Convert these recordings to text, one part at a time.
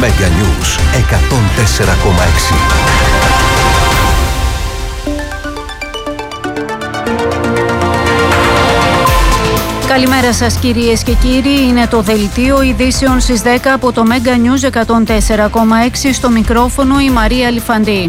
Mega News 104,6. Καλημέρα σας κυρίες και κύριοι, είναι το δελτίο ειδήσεων στις 10 από το Mega News 104,6, στο μικρόφωνο η Μαρία Λιφαντή.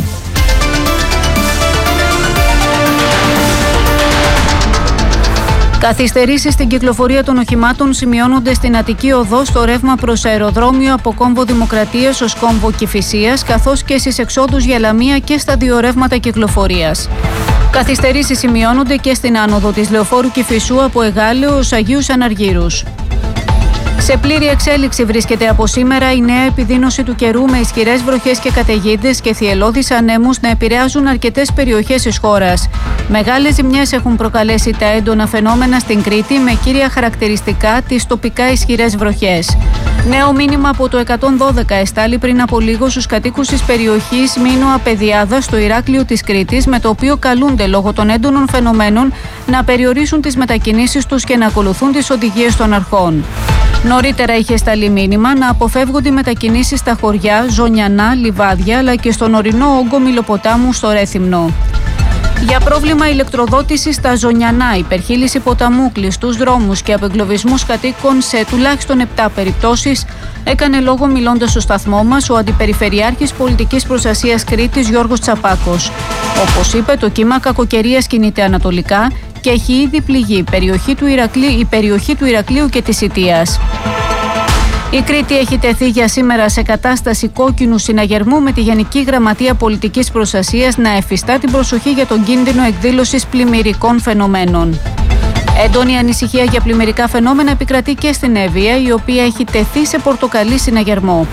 Καθυστερήσεις στην κυκλοφορία των οχημάτων σημειώνονται στην Αττική Οδό στο ρεύμα προς αεροδρόμιο από κόμβο Δημοκρατίας ως κόμβο Κηφισίας, καθώς και στις εξόδους για Λαμία και στα δύο ρεύματα κυκλοφορίας. Καθυστερήσεις σημειώνονται και στην άνοδο της λεωφόρου Κηφισού από Εγάλεο ως Αγίους Αναργύρους. Σε πλήρη εξέλιξη βρίσκεται από σήμερα η νέα επιδείνωση του καιρού, με ισχυρές βροχές και καταιγίδες και θυελλώδεις ανέμους να επηρεάζουν αρκετές περιοχές της χώρας. Μεγάλες ζημιές έχουν προκαλέσει τα έντονα φαινόμενα στην Κρήτη, με κύρια χαρακτηριστικά τις τοπικά ισχυρές βροχές. Νέο μήνυμα από το 112 εστάλει πριν από λίγο στους κατοίκους της περιοχής Μήνωα Πεδιάδα στο Ηράκλειο της Κρήτης, με το οποίο καλούνται λόγω των έντονων φαινομένων να περιορίσουν τις μετακινήσεις τους και να ακολουθούν τις οδηγίες των αρχών. Νωρίτερα είχε σταλεί μήνυμα να αποφεύγονται οι μετακινήσεις στα χωριά, Ζωνιανά, Λιβάδια, αλλά και στον ορεινό όγκο Μυλοποτάμου στο Ρέθυμνο. Για πρόβλημα ηλεκτροδότησης στα Ζωνιανά, υπερχείληση ποταμού, κλειστούς δρόμους και απεγκλωβισμούς κατοίκων σε τουλάχιστον 7 περιπτώσεις, έκανε λόγο μιλώντας στο σταθμό μας ο Αντιπεριφερειάρχης Πολιτικής Προστασίας Κρήτης Γιώργος Τσαπάκος. Όπως είπε, το κύμα κακοκαιρίας κινείται ανατολικά και έχει ήδη πληγεί η περιοχή του Ηρακλείου και της Ιτίας. Η Κρήτη έχει τεθεί για σήμερα σε κατάσταση κόκκινου συναγερμού, με τη Γενική Γραμματεία Πολιτικής Προστασίας να εφιστά την προσοχή για τον κίνδυνο εκδήλωσης πλημμυρικών φαινομένων. Έντονη ανησυχία για πλημμυρικά φαινόμενα επικρατεί και στην Εύβοια, η οποία έχει τεθεί σε πορτοκαλί συναγερμό.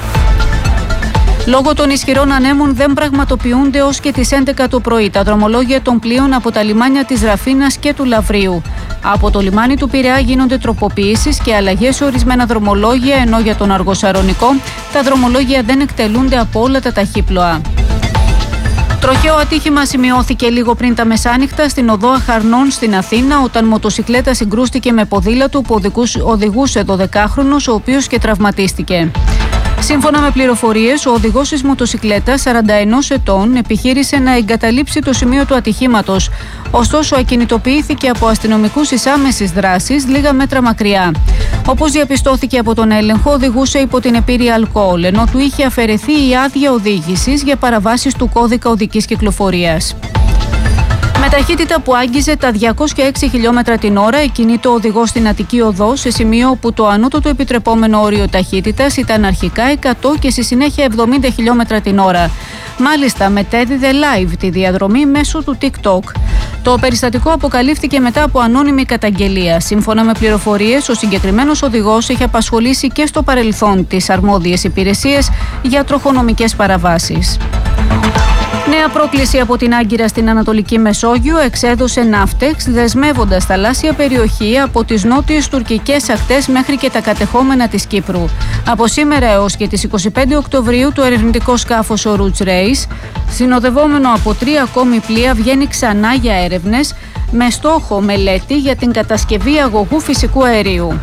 Λόγω των ισχυρών ανέμων δεν πραγματοποιούνται ως και τις 11 το πρωί τα δρομολόγια των πλοίων από τα λιμάνια της Ραφίνας και του Λαβρίου. Από το λιμάνι του Πειραιά γίνονται τροποποιήσεις και αλλαγές σε ορισμένα δρομολόγια, ενώ για τον Αργοσαρονικό τα δρομολόγια δεν εκτελούνται από όλα τα ταχύπλοα. Τροχαίο ατύχημα σημειώθηκε λίγο πριν τα μεσάνυχτα στην οδό Αχαρνών στην Αθήνα, όταν μοτοσικλέτα συγκρούστηκε με ποδήλατο που οδηγούσε 12χρονος, ο οποίος και τραυματίστηκε. Σύμφωνα με πληροφορίες, ο οδηγός της μοτοσικλέτας, 41 ετών, επιχείρησε να εγκαταλείψει το σημείο του ατυχήματος. Ωστόσο, ακινητοποιήθηκε από αστυνομικούς της άμεσης δράσης λίγα μέτρα μακριά. Όπως διαπιστώθηκε από τον έλεγχο, οδηγούσε υπό την επίρρεια αλκοόλ, ενώ του είχε αφαιρεθεί η άδεια οδήγησης για παραβάσεις του κώδικα οδικής κυκλοφορίας. Με ταχύτητα που άγγιζε τα 206 χιλιόμετρα την ώρα, εκκινείται ο οδηγός στην Αττική Οδό, σε σημείο όπου το ανώτατο επιτρεπόμενο όριο ταχύτητας ήταν αρχικά 100 και στη συνέχεια 70 χιλιόμετρα την ώρα. Μάλιστα, μετέδιδε live τη διαδρομή μέσω του TikTok. Το περιστατικό αποκαλύφθηκε μετά από ανώνυμη καταγγελία. Σύμφωνα με πληροφορίες, ο συγκεκριμένος οδηγός είχε απασχολήσει και στο παρελθόν τις αρμόδιες υπηρεσίες για τροχονομικές παραβάσεις. Νέα πρόκληση από την Άγκυρα στην Ανατολική Μεσόγειο εξέδωσε Ναύτεξ, δεσμεύοντας θαλάσσια περιοχή από τις νότιες τουρκικές ακτές μέχρι και τα κατεχόμενα της Κύπρου. Από σήμερα έως και τις 25 Οκτωβρίου το ερευνητικό σκάφος ο Roots Race, συνοδευόμενο από 3 ακόμη πλοία, βγαίνει ξανά για έρευνες με στόχο μελέτη για την κατασκευή αγωγού φυσικού αερίου.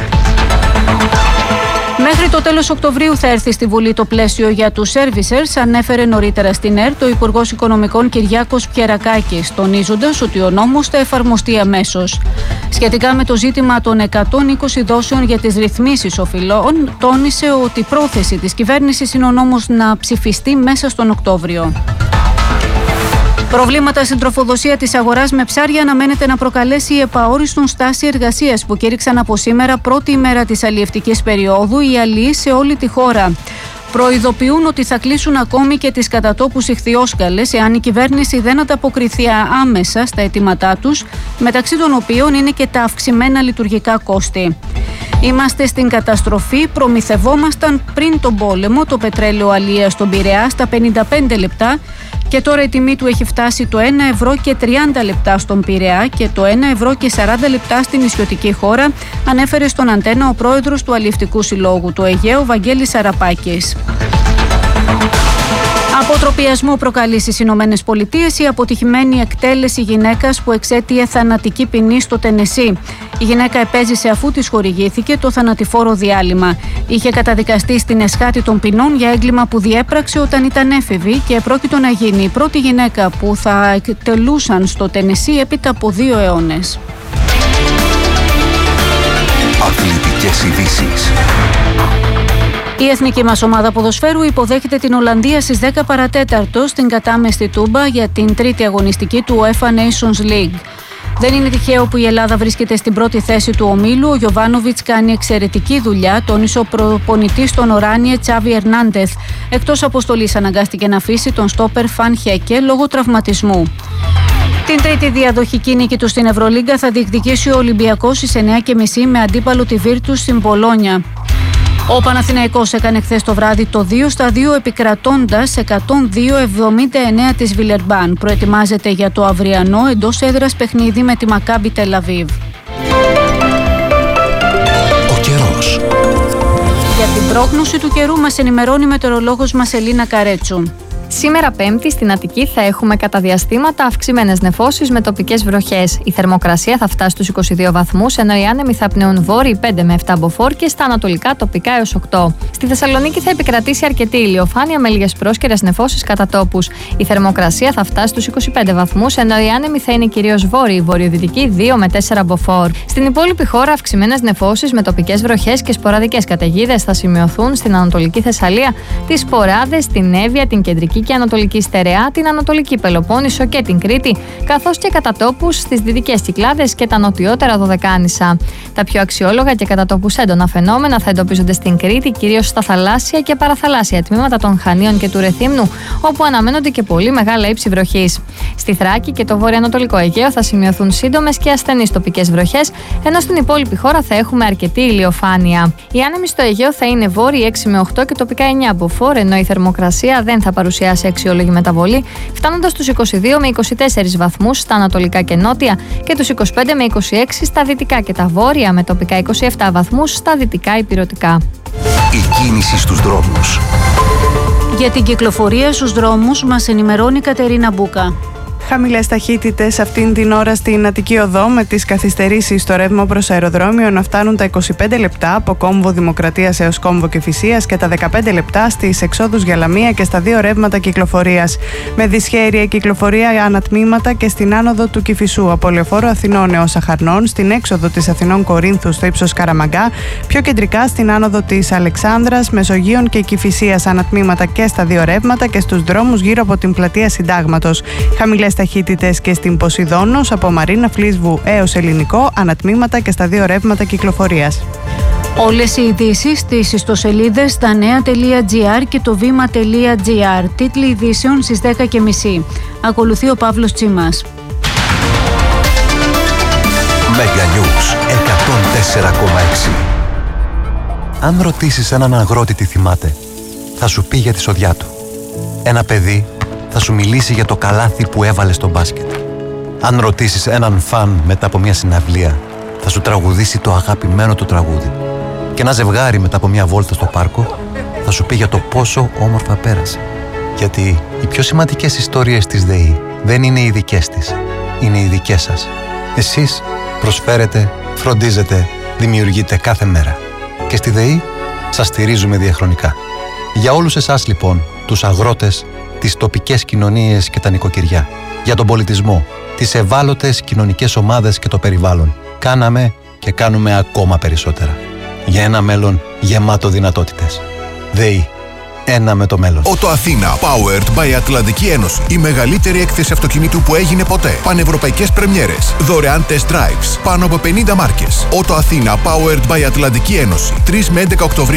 Μέχρι το τέλος Οκτωβρίου θα έρθει στη Βουλή το πλαίσιο για τους servicers, ανέφερε νωρίτερα στην ΕΡΤ ο Υπουργός Οικονομικών Κυριάκος Πιερακάκης, τονίζοντας ότι ο νόμος θα εφαρμοστεί αμέσως. Σχετικά με το ζήτημα των 120 δόσεων για τις ρυθμίσεις οφειλών, τόνισε ότι η πρόθεση της κυβέρνησης είναι ο νόμος να ψηφιστεί μέσα στον Οκτώβριο. Προβλήματα στην τροφοδοσία της αγοράς με ψάρια αναμένεται να προκαλέσει η επαόριστον στάση εργασίας που κήρυξαν από σήμερα, πρώτη ημέρα της αλλιευτικής περίοδου, οι αλλιείς σε όλη τη χώρα. Προειδοποιούν ότι θα κλείσουν ακόμη και τις κατατόπους ιχθυόσκαλες εάν η κυβέρνηση δεν ανταποκριθεί άμεσα στα αιτήματά τους, μεταξύ των οποίων είναι και τα αυξημένα λειτουργικά κόστη. Είμαστε στην καταστροφή, προμηθευόμασταν πριν τον πόλεμο το πετρέλαιο αλίας στον Πειραιά στα 55 λεπτά και τώρα η τιμή του έχει φτάσει το 1 ευρώ και 30 λεπτά στον Πειραιά και το 1 ευρώ και 40 λεπτά στην νησιωτική χώρα, ανέφερε στον Αντένα ο πρόεδρος του Αλλιευτικού Συλλόγου του Αιγαίου, Βαγγέλης Σαραπάκης. Αποτροπιασμό προκαλεί στις Ηνωμένες Πολιτείες η αποτυχημένη εκτέλεση γυναίκας που εξέτειε θανατική ποινή στο Τενεσί. Η γυναίκα επέζησε αφού της χορηγήθηκε το θανατηφόρο διάλειμμα. Είχε καταδικαστεί στην εσχάτη των ποινών για έγκλημα που διέπραξε όταν ήταν έφηβη και πρόκειτο να γίνει η πρώτη γυναίκα που θα εκτελούσαν στο Τενεσί έπειτα από 2 αιώνες. Αθλητικές ειδήσεις. Η εθνική μας ομάδα ποδοσφαίρου υποδέχεται την Ολλανδία στις 10 παρατέταρτο στην κατάμεστη Τούμπα για την τρίτη αγωνιστική του UEFA Nations League. Δεν είναι τυχαίο που η Ελλάδα βρίσκεται στην πρώτη θέση του ομίλου. Ο Γιοβάνοβιτς κάνει εξαιρετική δουλειά, τόνισε ο προπονητής των Οράνιε Τσάβι Ερνάντεθ. Εκτός αποστολής αναγκάστηκε να αφήσει τον στόπερ Φαν Χέκε λόγω τραυματισμού. Την τρίτη διαδοχική νίκη του στην Ευρωλίγκα θα διεκδικήσει ο Ολυμπιακός στις 9:30 με αντίπαλο τη Βίρτους στην Πολόνια. Ο Παναθηναϊκός έκανε χθες το βράδυ το 2-2 επικρατώντας 102-79 της Βιλερμπάν. Προετοιμάζεται για το αυριανό εντός έδρας παιχνίδι με τη Μακάμπι Τελ-Αβίβ. Ο καιρός. Για την πρόγνωση του καιρού μας ενημερώνει η μετεωρολόγος μας Ελίνα Καρέτσου. Σήμερα Πέμπτη στην Αττική θα έχουμε κατά διαστήματα αυξημένες νεφώσεις με τοπικές βροχές. Η θερμοκρασία θα φτάσει στους 22 βαθμούς, ενώ οι άνεμοι θα πνέουν βόρειοι 5 με 7 μποφόρ και στα ανατολικά τοπικά έως 8. Στη Θεσσαλονίκη θα επικρατήσει αρκετή ηλιοφάνεια με λίγες πρόσκαιρες νεφώσεις κατά τόπους. Η θερμοκρασία θα φτάσει στους 25 βαθμούς, ενώ οι άνεμοι θα είναι κυρίως βόρειοι, βορειοδυτικοί 2 με 4 μποφόρ. Στην υπόλοιπη χώρα αυξημένες νεφώσεις με τοπικές βροχές και σποραδικές καταιγίδες θα σημειωθούν στην Ανατολική Θεσσαλία, τις Σποράδες, την Εύβοια, την Κεντρική και Ανατολική Στερεά, την Ανατολική Πελοπόννησο και την Κρήτη, καθώς και κατά τόπους στις Δυτικές Κυκλάδες και τα νοτιότερα Δωδεκάνησα. Τα πιο αξιόλογα και κατά τόπους έντονα φαινόμενα θα εντοπίζονται στην Κρήτη, κυρίως στα θαλάσσια και παραθαλάσσια τμήματα των Χανίων και του Ρεθύμνου, όπου αναμένονται και πολύ μεγάλα ύψη βροχής. Στη Θράκη και το βορειοανατολικό Αιγαίο θα σημειωθούν σύντομες και ασθενείς τοπικές βροχές, ενώ στην υπόλοιπη χώρα θα έχουμε αρκετή ηλιοφάνεια. Οι άνεμοι στο Αιγαίο θα είναι βόρειοι 6 με 8 και τοπικά 9 μποφόρ, ενώ η θερμοκρασία δεν θα παρουσιάσει σε αξιόλογη μεταβολή, φτάνοντας στους 22 με 24 βαθμούς στα ανατολικά και νότια και τους 25 με 26 στα δυτικά και τα βόρεια, με τοπικά 27 βαθμούς στα δυτικά ηπειρωτικά. Η κίνηση στους δρόμους. Για την κυκλοφορία στους δρόμους μας ενημερώνει η Κατερίνα Μπούκα. Χαμηλές ταχύτητες αυτήν την ώρα στην Αττική Οδό, με τις καθυστερήσεις στο ρεύμα προς αεροδρόμιο να φτάνουν τα 25 λεπτά από κόμβο Δημοκρατίας έως κόμβο Κηφισίας και τα 15 λεπτά στις εξόδους για Λαμία και στα 2 ρεύματα κυκλοφορίας. Με δυσχέρεια κυκλοφορία ανατμήματα και στην άνοδο του Κηφισού από Λεωφόρο Αθηνών έως Αχαρνών, στην έξοδο της Αθηνών Κορίνθου στο ύψος Καραμαγκά, πιο κεντρικά στην άνοδο της Αλεξάνδρας, Μεσογείων και Κηφισίας ανατμήματα και στα 2 ρεύματα και στους δρόμους γύρω από την πλατεία Συντάγματος. Χαμηλές ταχύτητες και στην Ποσειδώνος από Μαρίνα Φλίσβου έως Ελληνικό, ανατμήματα και στα 2 ρεύματα κυκλοφορίας. Όλες οι ειδήσεις στις ιστοσελίδες stanea.gr και το vima.gr. Τίτλοι ειδήσεων στις 10:30. Ακολουθεί ο Παύλος Τσίμας. Mega News 104,6. Αν ρωτήσεις έναν αγρότη τι θυμάται, θα σου πει για τη σοδιά του. Ένα παιδί θα σου μιλήσει για το καλάθι που έβαλε στο μπάσκετ. Αν ρωτήσεις έναν φαν μετά από μια συναυλία, θα σου τραγουδήσει το αγαπημένο του τραγούδι. Και ένα ζευγάρι μετά από μια βόλτα στο πάρκο θα σου πει για το πόσο όμορφα πέρασε. Γιατί οι πιο σημαντικές ιστορίες της ΔΕΗ δεν είναι οι δικές της, είναι οι δικές σας. Εσείς προσφέρετε, φροντίζετε, δημιουργείτε κάθε μέρα. Και στη ΔΕΗ σας στηρίζουμε διαχρονικά. Για όλους εσάς λοιπόν, τους αγρότες, τις τοπικές κοινωνίες και τα νοικοκυριά, για τον πολιτισμό, τις ευάλωτες κοινωνικές ομάδες και το περιβάλλον, κάναμε και κάνουμε ακόμα περισσότερα. Για ένα μέλλον γεμάτο δυνατότητες. ΔΕΗ. Ένα με το μέλλον. Ότο Αθήνα, powered by Ατλαντική Ένωση. Η μεγαλύτερη έκθεση αυτοκινήτου που έγινε ποτέ. Πανευρωπαϊκές πρεμιέρες. Δωρεάν test drives. Πάνω από 50 μάρκες. Ότο Αθήνα, powered by Ατλαντική Ένωση. 3 με 11 Οκτωβρίου.